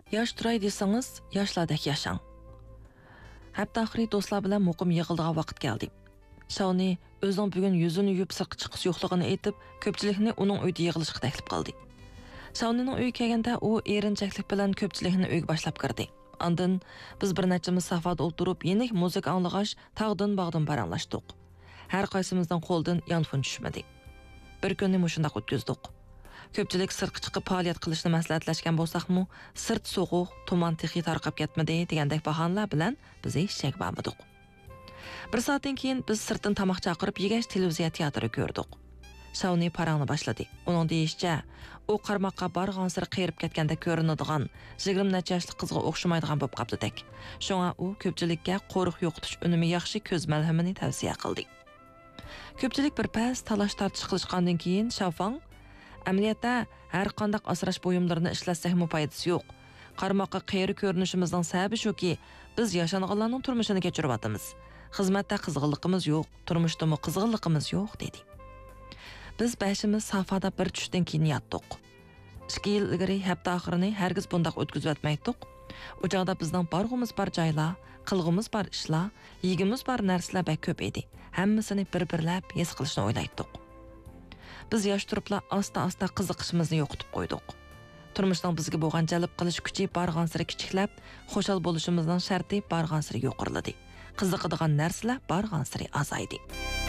Yosh turay desangiz, yoshlardek yashang. Hafta oxiri do'stlar bilan muqim yig'ildigan vaqt keldi. Shauni o'zining bugun yuzini yuvib sirtqa chiqish yo'qligini aytib, ko'pchilikni uning uyda yig'ilishga taklif qildi. Shaunining uyiga kelganda u erinchaklik bilan ko'pchilikni uyga boshlab kirdi. Ondan biz bir nechamiz safada o'tirib, yenik musiqa anglag'ach, tag'dan bag'dan paranglashdik. Har qaysimizdan qo'ldan yonfun tushmadi. Bir kunni mushundaq o'tkazdik. Ko'pchilik sirtqa chiqib faoliyat qilishni maslahatlashgan bo'lsaqmi, sirt so'g'uq, tuman texi tarqab ketmadi degandek bahonalar bilan biz eshak bo'lmadik. Bir soatdan keyin biz sirtdan tamoq chaqirib yegash televiziya teatri ko'rdik. Shauni parangni boshladi. Uning deyishicha, u qarmoqqa borgan sir qeyrib ketganda ko'rinadigan 20 necha yoshli qizga o'xshamaydigan bo'lib qopdidak. Shunga u ko'pchilikka qo'riq yo'qotish unumi yaxshi ko'z malhamini tavsiya qildi. Ko'pchilik bir pas talash tortish qilishgandan keyin Shafang amaliyotda har qanday asrash buyumlarini ishlatsak-mu foydasi yo'q. Qarmoqqa qeyri ko'rinishimizning sababi shuki, biz yashanganlarning turmushini kechiryapmiz. Xizmatda qizg'inligimiz yo'q, turmushdami qizg'inligimiz yo'q dedi. Biz bashimiz safada bir tushdan keyin yotdik. 2 yil ilgari hafta oxirini hargiz bundaq o'tkazib o'tmaydik. O chaqda bizning borg'imiz bor joylar, qilg'imiz bor ishlar, yegimiz bor narsalar bak ko'p edi. Hammasini bir-birlab his qilishni o'ylaydik. Biz yosh turibla asta-asta qiziqishimizni yo'qotib qo'ydik. Turmushning bizga bo'lgan jalb qilish kuchi bargan sari kichiklab, xo'shal bo'lishimizning sharti bargan sari yo'qorildi. Qiziqadigan narsalar bargan sari azaydi.